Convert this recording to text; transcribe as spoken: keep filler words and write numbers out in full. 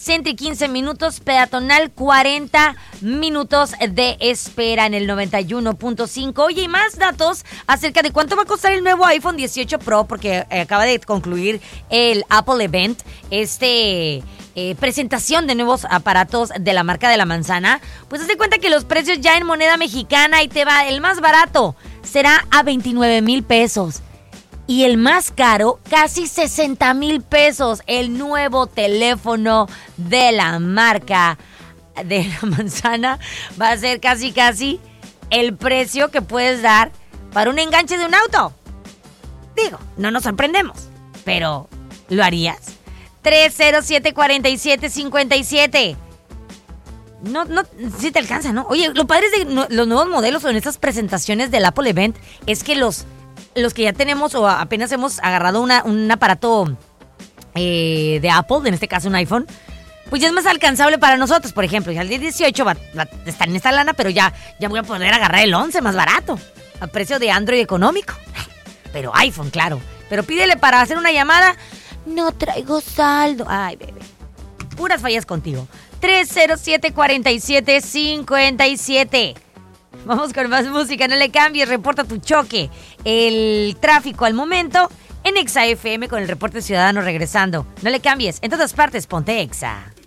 Centro quince minutos, peatonal cuarenta minutos de espera en el noventa y uno punto cinco. Oye, y más datos acerca de cuánto va a costar el nuevo iPhone dieciocho Pro, porque eh, acaba de concluir el Apple Event, este eh, presentación de nuevos aparatos de la marca de la manzana. Pues haz de cuenta que los precios ya en moneda mexicana, ahí te va, el más barato será a veintinueve mil pesos. Y el más caro, casi sesenta mil pesos, el nuevo teléfono de la marca de la manzana va a ser casi casi el precio que puedes dar para un enganche de un auto. Digo, no nos sorprendemos, pero ¿lo harías? tres cero siete, cuatro siete, cinco siete. No, no, sí te alcanza, ¿no? Oye, lo padre de no, los nuevos modelos o en estas presentaciones del Apple Event es que los... Los que ya tenemos o apenas hemos agarrado una, un aparato eh, de Apple, en este caso un iPhone, pues ya es más alcanzable para nosotros. Por ejemplo, ya el dieciocho va, va a estar en esta lana, pero ya, ya voy a poder agarrar el once más barato, a precio de Android económico. Pero iPhone, claro. Pero pídele para hacer una llamada. No traigo saldo. Ay, bebé. Puras fallas contigo. tres cero siete, cuatro siete, cinco siete. Vamos con más música, no le cambies, reporta tu choque. El tráfico al momento en Exa F M con el reporte ciudadano regresando. No le cambies, en todas partes ponte Exa.